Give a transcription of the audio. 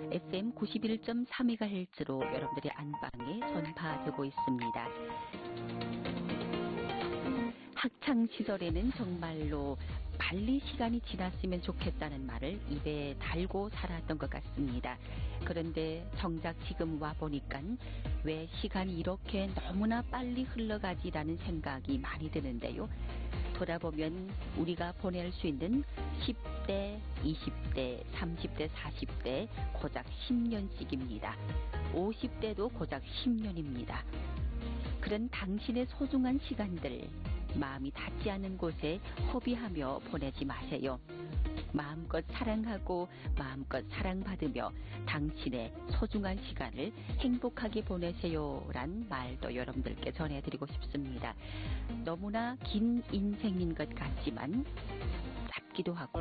FM 91.3MHz로 여러분들의 안방에 전파되고 있습니다. 학창시절에는 정말로 빨리 시간이 지났으면 좋겠다는 말을 입에 달고 살았던 것 같습니다. 그런데 정작 지금 와보니까 왜 시간이 이렇게 너무나 빨리 흘러가지라는 생각이 많이 드는데요. 돌아보면 우리가 보낼 수 있는 10대, 20대, 30대, 40대 고작 10년씩입니다. 50대도 고작 10년입니다. 그런 당신의 소중한 시간들 마음이 닿지 않는 곳에 허비하며 보내지 마세요. 마음껏 사랑하고 마음껏 사랑받으며 당신의 소중한 시간을 행복하게 보내세요란 말도 여러분들께 전해드리고 싶습니다. 너무나 긴 인생인 것 같지만 짧기도 하고